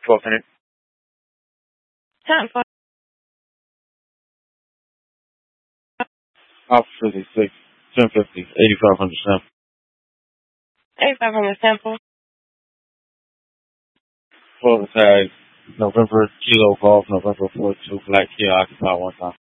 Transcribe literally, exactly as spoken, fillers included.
twelve hundred. Time for Alpha fifty-six, ten fifty, eighty-five hundred sample. eighty-five hundred sample. Full tag, November Kilo Golf, November forty-two, Black Kia, occupy one time.